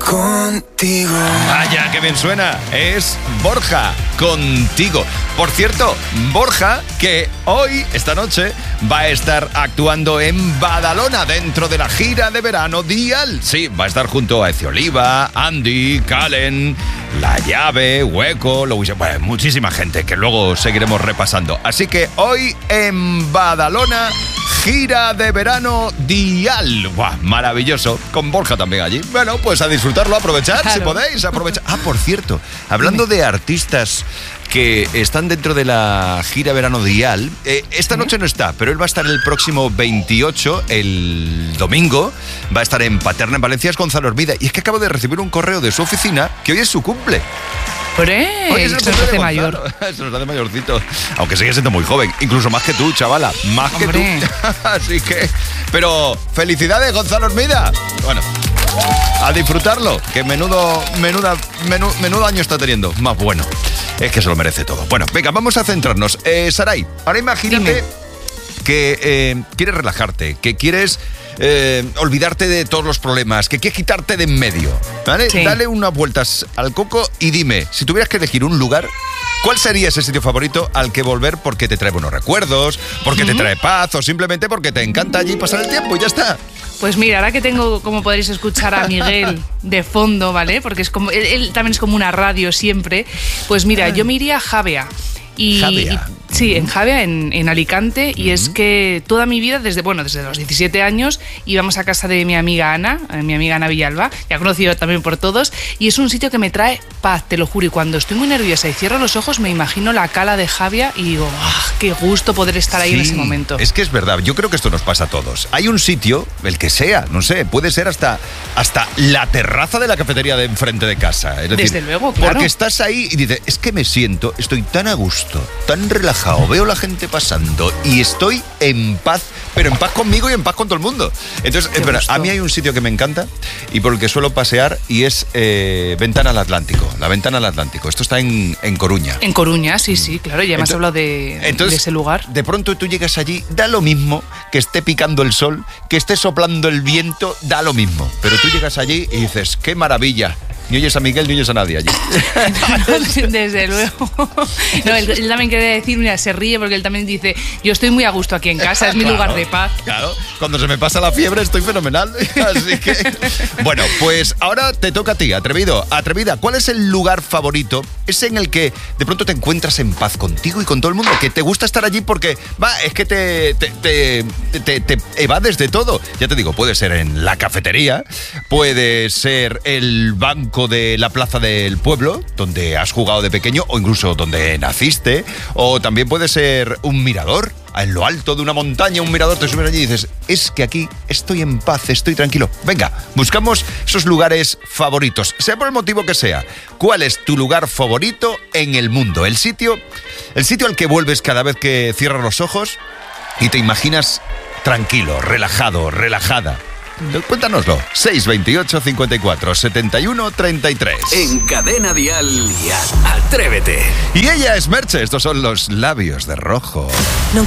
contigo. Vaya, qué bien suena. Es Borja, Contigo. Por cierto, Borja, que hoy, esta noche, va a estar actuando en Badalona dentro de la gira de verano Dial. Sí, va a estar junto a Eci Oliva, Andy, Calen, La Llave, Hueco, bueno, muchísima gente que luego seguiremos repasando. Así que hoy en Badalona, gira de verano Dial. ¡Buah! Maravilloso. Con Borja también allí. Bueno, pues a disfrutarlo, a aprovechar, claro. Si podéis, aprovechar. Ah, por cierto, hablando de artistas que están dentro de la gira verano Dial, esta noche no está, pero él va a estar el próximo 28, el domingo, va a estar en Paterna, en Valencia, es Gonzalo Hermida. Y es que acabo de recibir un correo de su oficina que hoy es su cumple. Oye, se nos hace mayor. Se nos hace mayorcito. Aunque sigue siendo muy joven. Incluso más que tú, chavala. Más que tú. Así que... Pero, felicidades, Gonzalo Hermida. Bueno, a disfrutarlo. Que menudo año está teniendo. Más bueno. Es que se lo merece todo. Bueno, venga, vamos a centrarnos. Saray, ahora imagínate que quieres relajarte, que quieres... olvidarte de todos los problemas, que quieres quitarte de en medio, ¿vale? Sí. Dale unas vueltas al coco y dime, si tuvieras que elegir un lugar, ¿cuál sería ese sitio favorito al que volver porque te trae buenos recuerdos, porque te trae paz o simplemente porque te encanta allí pasar el tiempo y ya está? Pues mira, ahora que tengo, como podréis escuchar a Miguel de fondo, ¿vale? Porque es como él también es como una radio siempre. Pues mira, yo me iría a Javea. Sí, en Javea, en Alicante, y es que toda mi vida, desde los 17 años, íbamos a casa de mi amiga Ana Villalba, ya conocido también por todos, y es un sitio que me trae paz, te lo juro, y cuando estoy muy nerviosa y cierro los ojos, me imagino la cala de Javea y digo, qué gusto poder estar ahí en ese momento. Es que es verdad, yo creo que esto nos pasa a todos. Hay un sitio, el que sea, no sé, puede ser hasta la terraza de la cafetería de enfrente de casa. Es decir, desde luego, claro. Porque estás ahí y dices, es que estoy tan a gusto, tan relajado, veo la gente pasando y estoy en paz, pero en paz conmigo y en paz con todo el mundo. Entonces, es verdad, a mí hay un sitio que me encanta y por el que suelo pasear y es Ventana al Atlántico, la Ventana al Atlántico. Esto está en Coruña. En Coruña, sí, claro, ya me has hablado de ese lugar. De pronto tú llegas allí, da lo mismo que esté picando el sol, que esté soplando el viento, da lo mismo. Pero tú llegas allí y dices, qué maravilla. Ni oyes a Miguel, ni oyes a nadie allí. Desde luego. No, él también quiere decir, mira, se ríe porque él también dice, yo estoy muy a gusto aquí en casa, es mi lugar de paz. Claro, cuando se me pasa la fiebre estoy fenomenal. Así que, bueno, pues ahora te toca a ti, atrevido, atrevida. ¿Cuál es el lugar favorito? Ese en el que de pronto te encuentras en paz contigo y con todo el mundo, que te gusta estar allí porque, es que te evades de todo. Ya te digo, puede ser en la cafetería, puede ser el banco de la plaza del pueblo, donde has jugado de pequeño o incluso donde naciste, o también puede ser un mirador, en lo alto de una montaña, un mirador, te subes allí y dices, es que aquí estoy en paz, estoy tranquilo. Venga, buscamos esos lugares favoritos, sea por el motivo que sea. ¿Cuál es tu lugar favorito en el mundo? El sitio al que vuelves cada vez que cierras los ojos y te imaginas tranquilo, relajado, relajada. Cuéntanoslo. 628 54 71 33. En Cadena Dial, Atrévete. Y ella es Merche. Estos son los Labios de Rojo. No